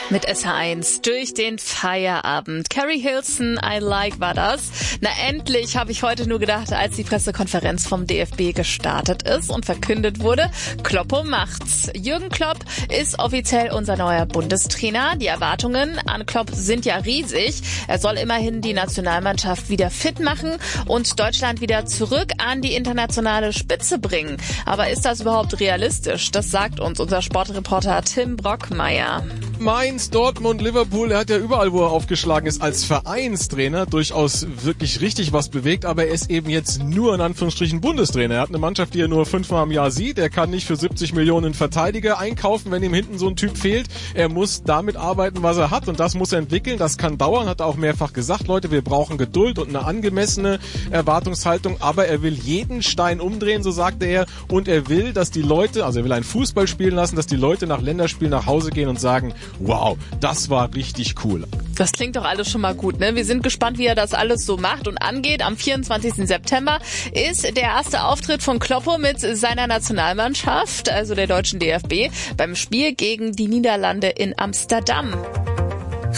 Mit SH1 durch den Feierabend. Carrie Hilson, I Like war das. Na endlich, habe ich heute nur gedacht, als die Pressekonferenz vom DFB gestartet ist und verkündet wurde, Kloppo macht's. Jürgen Klopp ist offiziell unser neuer Bundestrainer. Die Erwartungen an Klopp sind ja riesig. Er soll immerhin die Nationalmannschaft wieder fit machen und Deutschland wieder zurück an die internationale Spitze bringen. Aber ist das überhaupt realistisch? Das sagt uns unser Sportreporter Tim Brockmeier. Mainz, Dortmund, Liverpool, er hat ja überall, wo er aufgeschlagen ist, als Vereinstrainer durchaus wirklich richtig was bewegt, aber er ist eben jetzt nur in Anführungsstrichen Bundestrainer. Er hat eine Mannschaft, die er nur 5-mal im Jahr sieht. Er kann nicht für 70 Millionen Verteidiger einkaufen, wenn ihm hinten so ein Typ fehlt. Er muss damit arbeiten, was er hat, und das muss er entwickeln. Das kann dauern, hat er auch mehrfach gesagt. Leute, wir brauchen Geduld und eine angemessene Erwartungshaltung, aber er will jeden Stein umdrehen, so sagte er, und er will, dass die Leute, also er will einen Fußball spielen lassen, dass die Leute nach Länderspielen nach Hause gehen und sagen, wow, das war richtig cool. Das klingt doch alles schon mal gut, ne? Wir sind gespannt, wie er das alles so macht und angeht. Am 24. September ist der erste Auftritt von Kloppo mit seiner Nationalmannschaft, also der deutschen DFB, beim Spiel gegen die Niederlande in Amsterdam.